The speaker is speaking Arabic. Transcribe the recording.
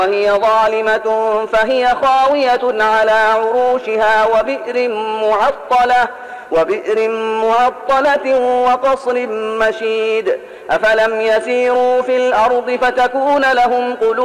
وهي ظالمة فهي خاوية على عروشها وبئر معطلة وقصر مشيد. أفلم يسيروا في الأرض فتكون لهم قلوب